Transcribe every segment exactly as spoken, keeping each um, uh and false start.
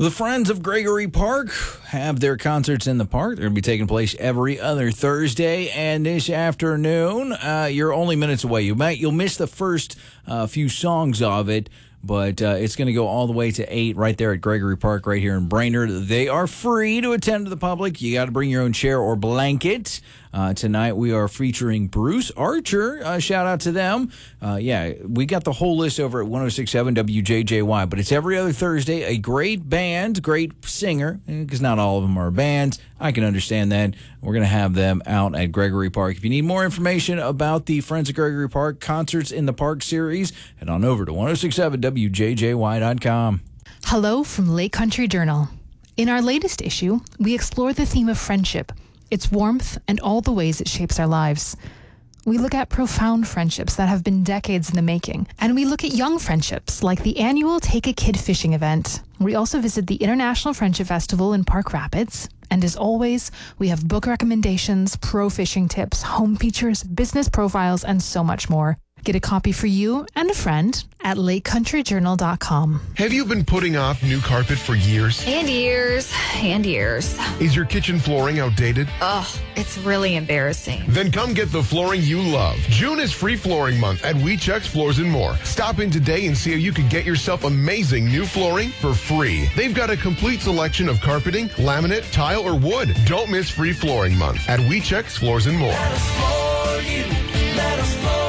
The Friends of Gregory Park have their concerts in the park. They're going to be taking place every other Thursday. And this afternoon, uh, you're only minutes away. You might, you'll miss the first uh, few songs of it, but uh, it's going to go all the way to eight right there at Gregory Park right here in Brainerd. They are free to attend to the public. You got to bring your own chair or blanket. Uh, tonight we are featuring Bruce Archer. Uh, shout out to them. Uh, yeah, we got the whole list over at one oh six point seven W J J Y, but it's every other Thursday. A great band, great singer, because not all of them are bands. I can understand that. We're going to have them out at Gregory Park. If you need more information about the Friends of Gregory Park Concerts in the Park series, head on over to one oh six point seven W J J Y dot com. Hello from Lake Country Journal. In our latest issue, we explore the theme of friendship, its warmth, and all the ways it shapes our lives. We look at profound friendships that have been decades in the making, and we look at young friendships like the annual Take a Kid Fishing event. We also visit the International Friendship Festival in Park Rapids, and as always, we have book recommendations, pro fishing tips, home features, business profiles, and so much more. Get a copy for you and a friend at lake country journal dot com. Have you been putting off new carpet for years? And years, and years. Is your kitchen flooring outdated? Ugh, it's really embarrassing. Then come get the flooring you love. June is free flooring month at WeCheck's Floors and More. Stop in today and see how you can get yourself amazing new flooring for free. They've got a complete selection of carpeting, laminate, tile, or wood. Don't miss free flooring month at WeCheck's Floors and More. Let us floor you. Let us floor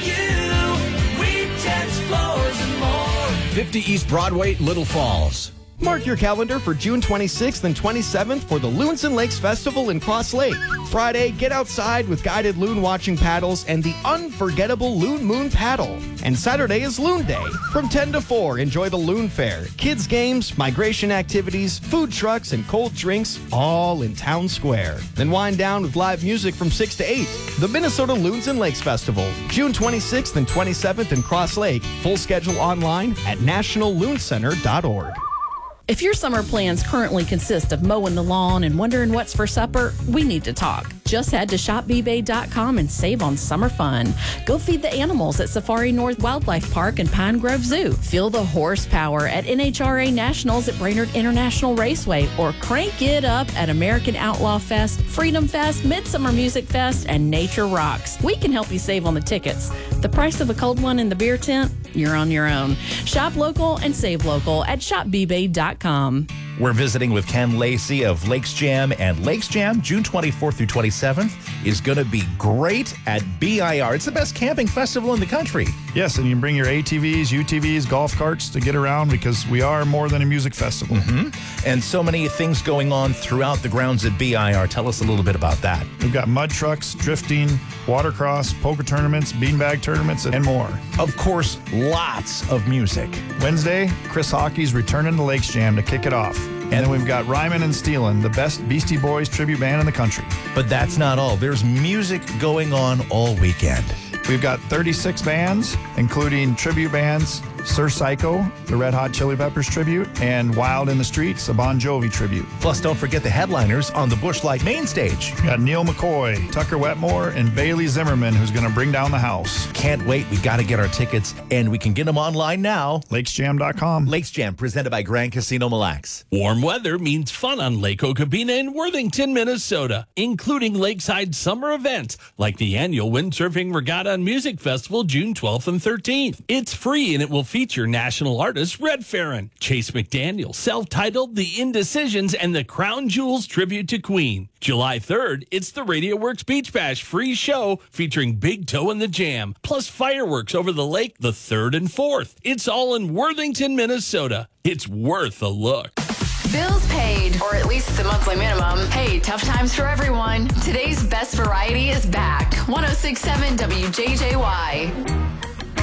fifty East Broadway, Little Falls. Mark your calendar for June twenty-sixth and twenty-seventh for the Loons and Lakes Festival in Cross Lake. Friday, get outside with guided loon watching paddles and the unforgettable Loon Moon Paddle. And Saturday is Loon Day. From ten to four, enjoy the Loon Fair, kids games, migration activities, food trucks, and cold drinks, all in Town Square. Then wind down with live music from six to eight. The Minnesota Loons and Lakes Festival, June twenty-sixth and twenty-seventh in Cross Lake. Full schedule online at national loon center dot org. If your summer plans currently consist of mowing the lawn and wondering what's for supper, we need to talk. Just head to shop b bay dot com and save on summer fun. Go feed the animals at Safari North Wildlife Park and Pine Grove Zoo. Feel the horsepower at N H R A Nationals at Brainerd International Raceway, or crank it up at American Outlaw Fest, Freedom Fest, Midsummer Music Fest, and Nature Rocks. We can help you save on the tickets. The price of a cold one in the beer tent? You're on your own. Shop local and save local at shop b bay dot com. We're visiting with Ken Lacey of Lakes Jam, and Lakes Jam, June twenty-fourth through twenty-seventh, is going to be great at B I R. It's the best camping festival in the country. Yes, and you can bring your A T Vs, U T Vs, golf carts to get around, because we are more than a music festival. Mm-hmm. And so many things going on throughout the grounds at B I R. Tell us a little bit about that. We've got mud trucks, drifting, watercross, poker tournaments, beanbag tournaments, and more. Of course, lots of music. Wednesday, Chris Hockey's returning to Lakes Jam to kick it off. And then we've got Ryman and Steelin', the best Beastie Boys tribute band in the country. But that's not all. There's music going on all weekend. We've got thirty-six bands, including tribute bands, Sir Psycho, the Red Hot Chili Peppers tribute, and Wild in the Streets, a Bon Jovi tribute. Plus, don't forget the headliners on the Busch Light main stage. We got Neil McCoy, Tucker Wetmore, and Bailey Zimmerman, who's going to bring down the house. Can't wait. We got to get our tickets, and we can get them online now. lakes jam dot com. Lakes Jam, presented by Grand Casino Mille Lacs. Warm weather means fun on Lake Okabena in Worthington, Minnesota, including lakeside summer events like the annual Windsurfing Regatta and Music Festival June twelfth and thirteenth. It's free, and it will feature national artist Red Farron, Chase McDaniel, self-titled The Indecisions, and the Crown Jewels tribute to Queen. July third, it's the Radio Works Beach Bash free show featuring Big Toe and the Jam, plus fireworks over the lake the third and fourth. It's all in Worthington, Minnesota. It's worth a look. Bills paid, or at least the monthly minimum. Hey, tough times for everyone. Today's best variety is back. one oh six point seven W J J Y.